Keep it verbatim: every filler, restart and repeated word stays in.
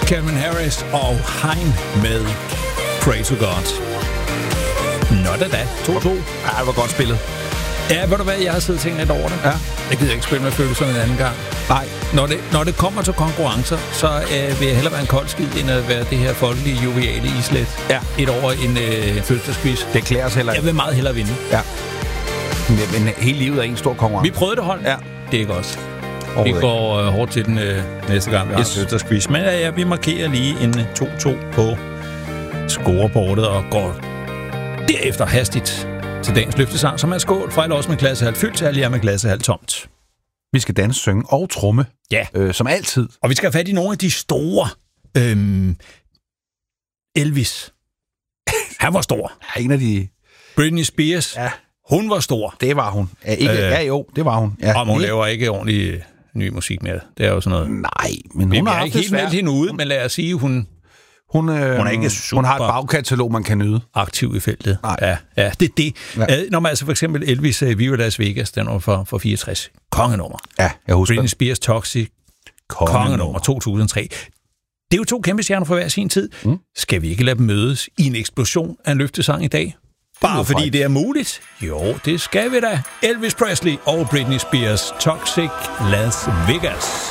Calvin Harris og Hein med Pray to God. Nå da da, to to. Ja, det var godt spillet. Ja, ved du hvad, jeg har siddet og tænkt lidt over det. Ja. Jeg gider ikke spille med følelserne en anden gang. Nej. Når det, når det kommer til konkurrencer, så øh, vil jeg hellere være en kold skid, end at være det her folkelige, joviale islet. Ja. Et over en øh, fødselsdagsquiz. Det klæder os heller ikke. Jeg vil meget hellere vinde. Ja. Men, men hele livet er en stor konkurrence. Vi prøvede det, hold. Ja. Det er ikke os. Vi går øh, hårdt til den øh, næste gang, vi har yes. fødselsdagsquiz. Men ja, ja, vi markerer lige en to to på scoreboardet og går derefter hastigt til dagens løftesang, som er skål. Fejl også med klassehalv fyldt til alle jer med klassehalv tomt. Vi skal danse, synge og tromme. Ja. Øh, som altid. Og vi skal have fat i nogle af de store. Øhm, Elvis. Han var stor. Ja, en af de... Britney Spears. Ja. Hun var stor. Det var hun. Ja, ikke, øh, ja jo, det var hun. Ja. Og hun laver ikke ordentlig ny musik mere. Det er jo sådan noget... Nej, men vi hun har ikke helt meldt hende ud, men lad os sige, hun... Hun, øh, hun, er ikke hun har et bagkatalog, man kan nyde. Aktiv i feltet. Nej. Ja, ja, det er det. Ja. Når man altså for eksempel Elvis uh, Viva Las Vegas, den var for, for fireogtres. Kongenummer. Ja, jeg husker. Britney Spears Toxic. Kongenummer. Kongenummer to tusind og tre. Det er jo to kæmpe stjerner for hver sin tid. Mm. Skal vi ikke lade dem mødes i en eksplosion af en løftesang i dag? Bare fordi det er muligt? Jo, det skal vi da. Elvis Presley og Britney Spears Toxic Las Vegas.